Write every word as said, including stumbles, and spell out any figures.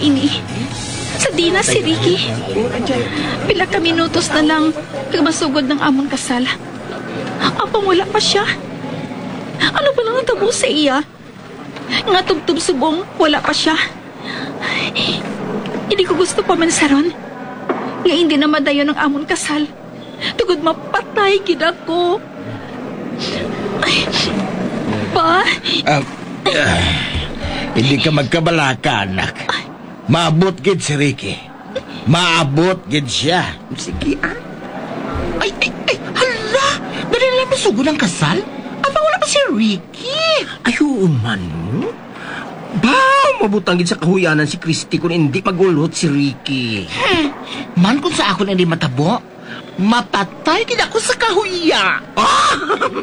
ini. Sa di na si Ricky. Pila ka minutos na lang kamasugod ng amon kasal. Apang wala pa siya. Ano ba lang natabo sa iya? Nga tubtub subong, wala pa siya. Hindi ko gusto pa man saron. Nga hindi na madayon ng amon kasal. Tugod mapatay gid ako. Ay, pa? Uh, uh, hindi ka magkabalaka, anak. Maabot gid si Ricky. Maabot gid siya. Sige, ah. Ay, ay, ay, hala! Dali lang masugod ang kasal? Aba, wala pa si Ricky. Ay, oo man. Ba, mabutang gid sa kahuyanan si Christy kung hindi magulot si Ricky. Hmm. Man kung sa ako na hindi matabo, mapatay gid ako sa kahuya. Ah!